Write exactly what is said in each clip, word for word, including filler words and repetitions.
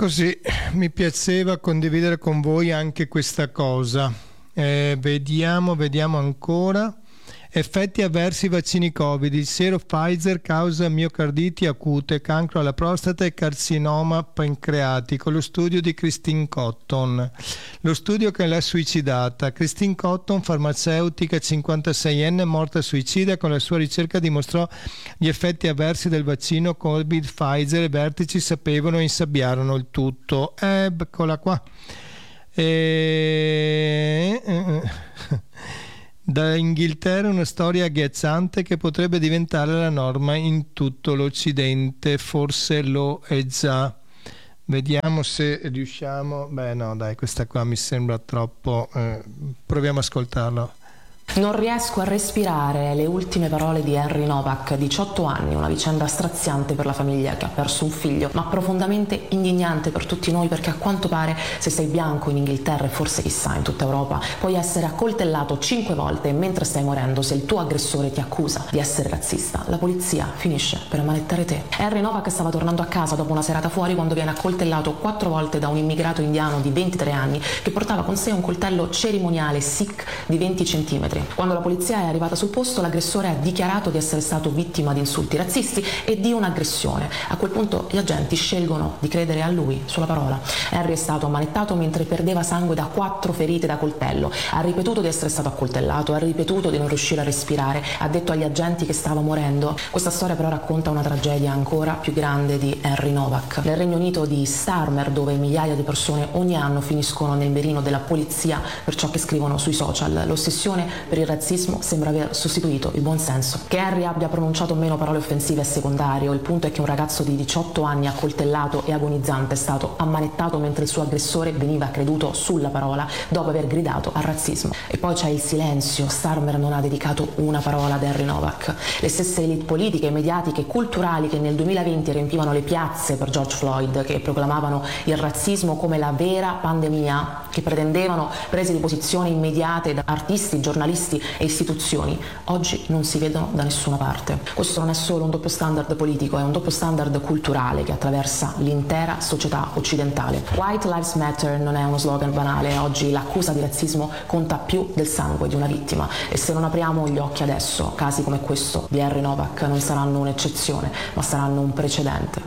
Così mi piaceva condividere con voi anche questa cosa. Eh, vediamo, vediamo ancora. Effetti avversi vaccini Covid. Il siero Pfizer causa miocarditi acute, cancro alla prostata e carcinoma pancreatico. Lo studio di Christine Cotton. Lo studio che l'ha suicidata. Christine Cotton, farmaceutica cinquantaseienne, morta suicida, con la sua ricerca dimostrò gli effetti avversi del vaccino Covid Pfizer. I vertici sapevano e insabbiarono il tutto. Eccola qua. E... Da Inghilterra una storia agghiacciante che potrebbe diventare la norma in tutto l'Occidente, forse lo è già. Vediamo se riusciamo. Beh no, dai, questa qua mi sembra troppo. Eh, proviamo a ascoltarlo. Non riesco a respirare, le ultime parole di Henry Novak, diciotto anni, una vicenda straziante per la famiglia che ha perso un figlio, ma profondamente indignante per tutti noi, perché a quanto pare se sei bianco in Inghilterra e forse chissà in tutta Europa puoi essere accoltellato cinque volte e mentre stai morendo, se il tuo aggressore ti accusa di essere razzista, la polizia finisce per ammanettare te. Henry Novak stava tornando a casa dopo una serata fuori quando viene accoltellato quattro volte da un immigrato indiano di ventitré anni che portava con sé un coltello cerimoniale Sikh di venti centimetri. Quando la polizia è arrivata sul posto, l'aggressore ha dichiarato di essere stato vittima di insulti razzisti e di un'aggressione. A quel punto gli agenti scelgono di credere a lui, sulla parola. Henry è stato ammanettato mentre perdeva sangue da quattro ferite da coltello. Ha ripetuto di essere stato accoltellato, ha ripetuto di non riuscire a respirare, ha detto agli agenti che stava morendo. Questa storia però racconta una tragedia ancora più grande di Henry Novak. Nel Regno Unito di Starmer, dove migliaia di persone ogni anno finiscono nel mirino della polizia per ciò che scrivono sui social, l'ossessione per il razzismo sembra aver sostituito il buon senso. Che Henry abbia pronunciato meno parole offensive è secondario, il punto è che un ragazzo di diciotto anni accoltellato e agonizzante è stato ammanettato mentre il suo aggressore veniva creduto sulla parola dopo aver gridato al razzismo. E poi c'è il silenzio. Starmer non ha dedicato una parola ad Henry Novak. Le stesse elite politiche, mediatiche, culturali che nel duemilaventi riempivano le piazze per George Floyd, che proclamavano il razzismo come la vera pandemia, che pretendevano prese di posizione immediate da artisti, giornalisti e istituzioni, oggi non si vedono da nessuna parte. Questo non è solo un doppio standard politico, è un doppio standard culturale che attraversa l'intera società occidentale. White Lives Matter non è uno slogan banale, oggi l'accusa di razzismo conta più del sangue di una vittima e se non apriamo gli occhi adesso, casi come questo di Henry Novak non saranno un'eccezione, ma saranno un precedente.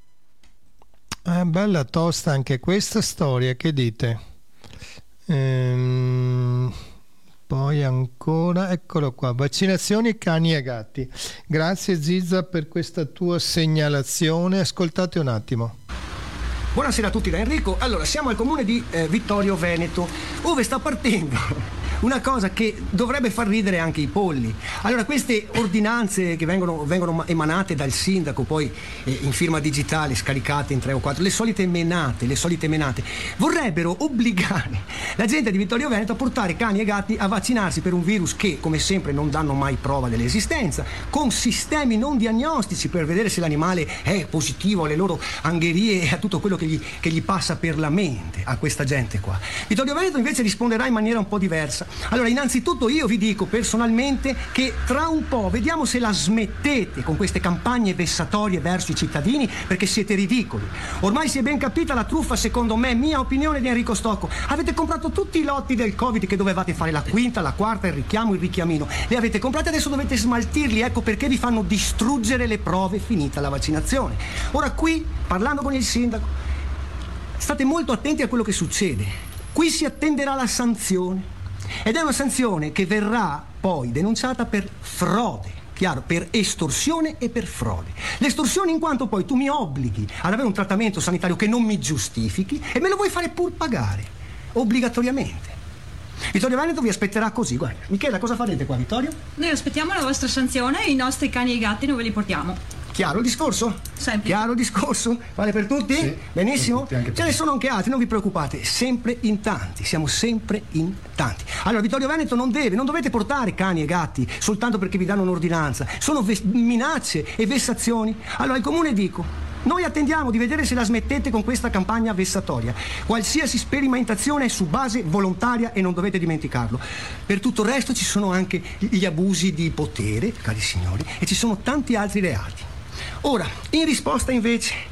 È bella tosta anche questa storia, che dite? Ehm... Poi ancora, eccolo qua, vaccinazioni cani e gatti. Grazie Zizza per questa tua segnalazione. Ascoltate un attimo. Buonasera a tutti da Enrico. Allora, siamo al comune di eh, Vittorio Veneto, dove sta partendo una cosa che dovrebbe far ridere anche i polli. Allora, queste ordinanze che vengono, vengono emanate dal sindaco, poi eh, in firma digitale, scaricate in tre o quattro, le solite menate, le solite menate, vorrebbero obbligare la gente di Vittorio Veneto a portare cani e gatti a vaccinarsi per un virus che, come sempre, non danno mai prova dell'esistenza, con sistemi non diagnostici per vedere se l'animale è positivo alle loro angherie e a tutto quello che gli, che gli passa per la mente a questa gente qua. Vittorio Veneto invece risponderà in maniera un po' diversa. Allora, innanzitutto io vi dico personalmente che tra un po' vediamo se la smettete con queste campagne vessatorie verso i cittadini, perché siete ridicoli. Ormai si è ben capita la truffa, secondo me, mia opinione, di Enrico Stocco. Avete comprato tutti i lotti del Covid che dovevate fare, la quinta, la quarta, il richiamo, il richiamino. Li avete comprati, adesso dovete smaltirli, ecco perché vi fanno distruggere le prove finita la vaccinazione. Ora qui, parlando con il sindaco, state molto attenti a quello che succede. Qui si attenderà la sanzione. Ed è una sanzione che verrà poi denunciata per frode, chiaro, per estorsione e per frode. L'estorsione in quanto poi tu mi obblighi ad avere un trattamento sanitario che non mi giustifichi e me lo vuoi fare pur pagare, obbligatoriamente. Vittorio Veneto vi aspetterà così, guarda. Michela, cosa farete qua, Vittorio? Noi aspettiamo la vostra sanzione e i nostri cani e i gatti noi ve li portiamo. Chiaro il discorso? Semplice. Chiaro il discorso? Vale per tutti? Sì, benissimo? per tutti, Ce ne sono anche altri, non vi preoccupate, sempre in tanti, siamo sempre in tanti. Allora, Vittorio Veneto non deve, non dovete portare cani e gatti soltanto perché vi danno un'ordinanza, sono ves- minacce e vessazioni. Allora, al comune dico, noi attendiamo di vedere se la smettete con questa campagna vessatoria. Qualsiasi sperimentazione è su base volontaria e non dovete dimenticarlo. Per tutto il resto ci sono anche gli abusi di potere, cari signori, e ci sono tanti altri reati. Ora, in risposta invece,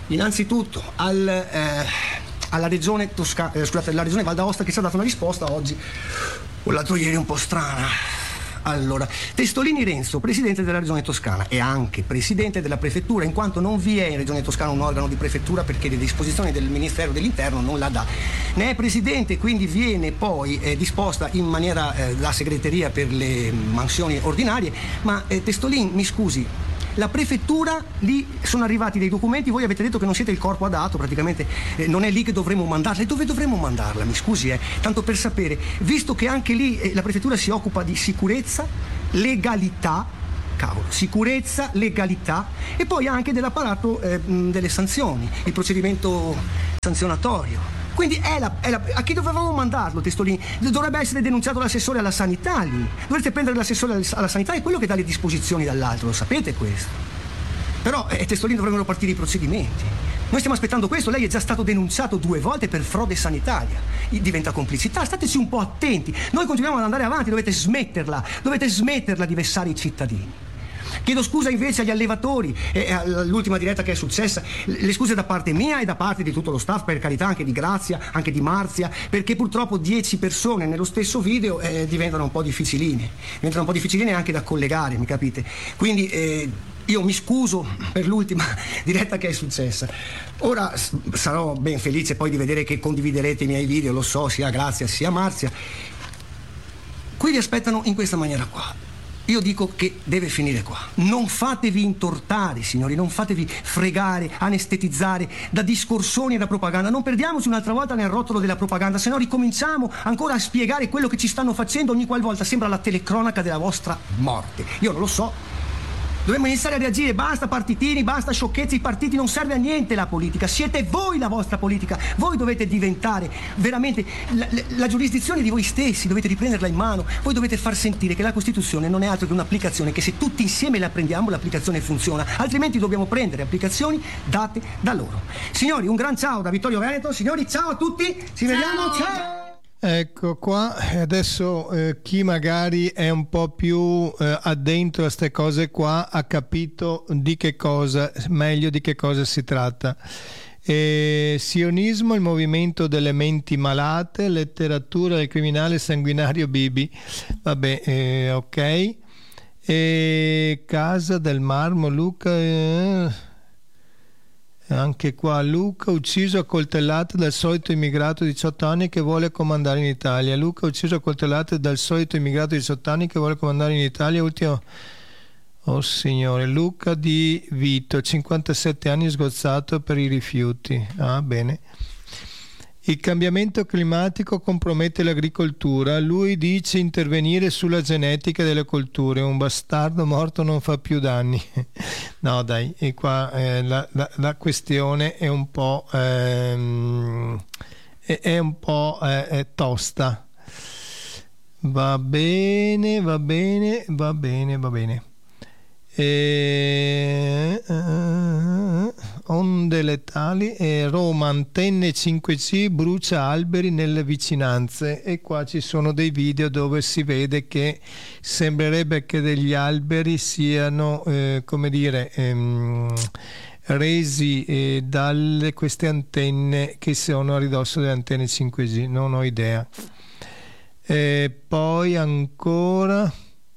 innanzitutto al, eh, alla regione Toscana, eh, scusate, la regione Val d'Aosta, che ci ha dato una risposta oggi o l'altro ieri un po' strana. Allora, Testolini Renzo, presidente della regione Toscana e anche presidente della prefettura, in quanto non vi è in regione Toscana un organo di prefettura perché le disposizioni del Ministero dell'Interno non la dà. Ne è presidente, quindi viene poi eh, disposta in maniera eh, la segreteria per le mansioni ordinarie, ma eh, Testolini, mi scusi, la prefettura, lì sono arrivati dei documenti, voi avete detto che non siete il corpo adatto, praticamente eh, non è lì che dovremmo mandarla. E dove dovremmo mandarla? Mi scusi, eh, tanto per sapere, visto che anche lì eh, la prefettura si occupa di sicurezza, legalità, cavolo, sicurezza, legalità e poi anche dell'apparato eh, delle sanzioni, il procedimento sanzionatorio. Quindi è la, è la, a chi dovevamo mandarlo Testolini? Dovrebbe essere denunciato l'assessore alla sanità lì. Dovreste prendere l'assessore alla sanità, è quello che dà le disposizioni dall'altro, lo sapete questo. Però eh, Testolini dovrebbero partire i procedimenti. Noi stiamo aspettando questo, lei è già stato denunciato due volte per frode sanitaria. Diventa complicità, stateci un po' attenti. Noi continuiamo ad andare avanti, dovete smetterla, dovete smetterla di vessare i cittadini. Chiedo scusa invece agli allevatori e all'ultima diretta che è successa, le scuse da parte mia e da parte di tutto lo staff, per carità, anche di Grazia, anche di Marzia, perché purtroppo dieci persone nello stesso video eh, diventano un po' difficiline, diventano un po' difficiline anche da collegare, mi capite? Quindi eh, io mi scuso per l'ultima diretta che è successa. Ora sarò ben felice poi di vedere che condividerete i miei video, lo so, sia Grazia sia Marzia. Qui vi aspettano in questa maniera qua. Io dico che deve finire qua. Non fatevi intortare, signori, non fatevi fregare, anestetizzare da discorsoni e da propaganda. Non perdiamoci un'altra volta nel rotolo della propaganda, se no ricominciamo ancora a spiegare quello che ci stanno facendo ogni qualvolta. Sembra la telecronaca della vostra morte. Io non lo so. Dobbiamo iniziare a reagire, basta partitini, basta sciocchezze, i partiti non serve a niente la politica, siete voi la vostra politica, voi dovete diventare veramente la, la, la giurisdizione di voi stessi, dovete riprenderla in mano, voi dovete far sentire che la Costituzione non è altro che un'applicazione, che se tutti insieme la prendiamo l'applicazione funziona, altrimenti dobbiamo prendere applicazioni date da loro. Signori, un gran ciao da Vittorio Veneto, signori, ciao a tutti, ci ciao. Vediamo, ciao! Ecco qua, adesso eh, chi magari è un po' più eh, addentro a queste cose qua ha capito di che cosa, meglio di che cosa si tratta. Eh, sionismo, il movimento delle menti malate, letteratura del criminale sanguinario Bibi, vabbè, eh, ok. E Casa del Marmo, Luca... Eh. Anche qua Luca ucciso a coltellate dal solito immigrato di diciotto anni che vuole comandare in Italia. Luca ucciso a coltellate dal solito immigrato di diciotto anni che vuole comandare in Italia. Ultimo, oh signore, Luca di Vito, cinquantasette anni, sgozzato per i rifiuti. Ah, bene. Il cambiamento climatico compromette l'agricoltura. Lui dice intervenire sulla genetica delle colture. Un bastardo morto non fa più danni. No dai, e qua eh, la, la, la questione è un po' ehm, è, è un po' eh, è tosta. Va bene, va bene, va bene, va bene. E, uh, onde letali e Roma, antenne cinque G brucia alberi nelle vicinanze, e qua ci sono dei video dove si vede che sembrerebbe che degli alberi siano eh, come dire ehm, resi eh, dalle queste antenne che sono a ridosso delle antenne cinque G, non ho idea. E poi ancora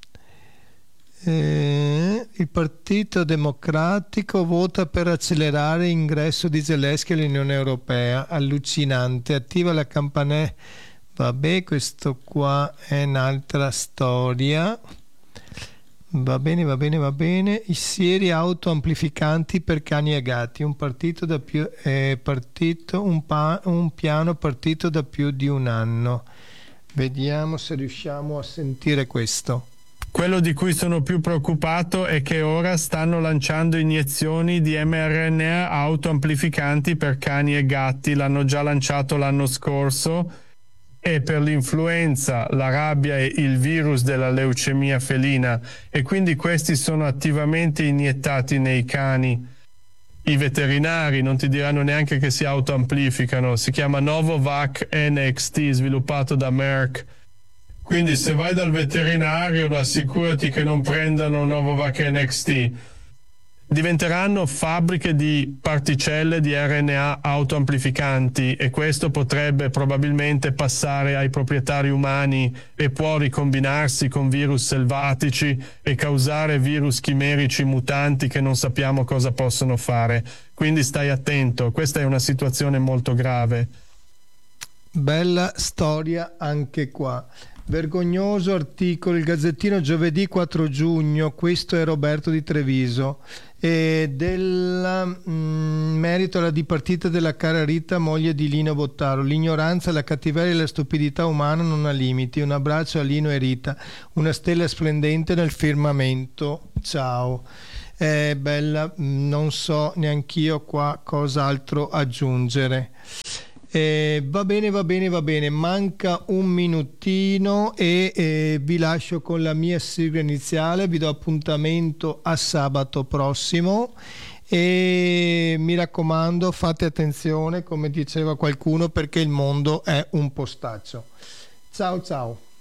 Eh, il Partito Democratico vota per accelerare l'ingresso di Zelensky all'Unione Europea. Allucinante. Attiva la campanella. Vabbè, questo qua è un'altra storia. Va bene, va bene, va bene. I sieri autoamplificanti per cani e gatti. Un partito da più eh, partito un, pa, un piano partito da più di un anno. Vediamo se riusciamo a sentire questo. Quello di cui sono più preoccupato è che ora stanno lanciando iniezioni di mRNA autoamplificanti per cani e gatti, l'hanno già lanciato l'anno scorso, e per l'influenza, la rabbia e il virus della leucemia felina, e quindi questi sono attivamente iniettati nei cani. I veterinari non ti diranno neanche che si autoamplificano, si chiama Novovac N X T, sviluppato da Merck. Quindi se vai dal veterinario assicurati che non prendano Novovac N X T. diventeranno fabbriche di particelle di R N A autoamplificanti, e questo potrebbe probabilmente passare ai proprietari umani e può ricombinarsi con virus selvatici e causare virus chimerici mutanti che non sappiamo cosa possono fare. Quindi stai attento, questa è una situazione molto grave. Bella storia anche qua. Vergognoso articolo, il Gazzettino, giovedì quattro giugno, questo è Roberto di Treviso, e del mm, merito alla dipartita della cara Rita, moglie di Lino Bottaro. L'ignoranza, la cattiveria e la stupidità umana non ha limiti. Un abbraccio a Lino e Rita, una stella splendente nel firmamento. Ciao. È bella, non so neanch'io qua cos'altro aggiungere. Eh, va bene, va bene, va bene, manca un minutino e eh, vi lascio con la mia sigla iniziale, vi do appuntamento a sabato prossimo e mi raccomando, fate attenzione, come diceva qualcuno, perché il mondo è un postaccio. Ciao ciao.